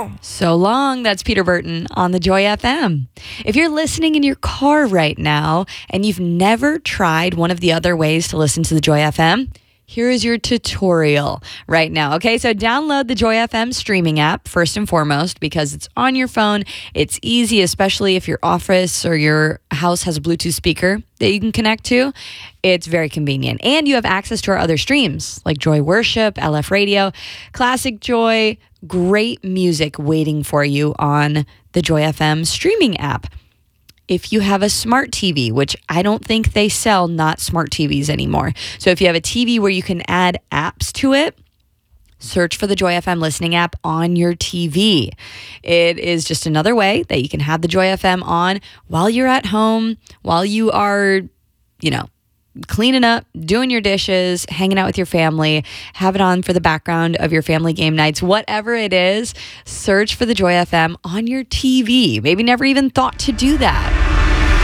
long. So long. That's Peter Burton on the Joy FM. If you're listening in your car right now and you've never tried one of the other ways to listen to the Joy FM, here is your tutorial right now. Okay, so download the Joy FM streaming app first and foremost because it's on your phone. It's easy, especially if your office or your house has a Bluetooth speaker that you can connect to. It's very convenient. And you have access to our other streams like Joy Worship, LF Radio, Classic Joy, great music waiting for you on the Joy FM streaming app. If you have a smart TV, which I don't think they sell not smart TVs anymore. So if you have a TV where you can add apps to it, search for the Joy FM listening app on your TV. It is just another way that you can have the Joy FM on while you're at home, while you are, cleaning up, doing your dishes, hanging out with your family, have it on for the background of your family game nights, whatever it is, search for the Joy FM on your TV. Maybe never even thought to do that.